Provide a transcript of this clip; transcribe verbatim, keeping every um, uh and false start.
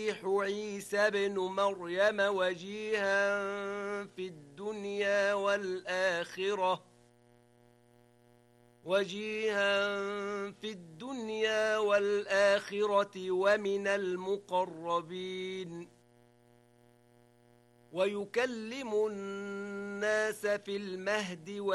عيسى بن مريم وجيها في الدنيا والآخرة وجيها في الدنيا والآخرة ومن المقربين ويكلم الناس في المهد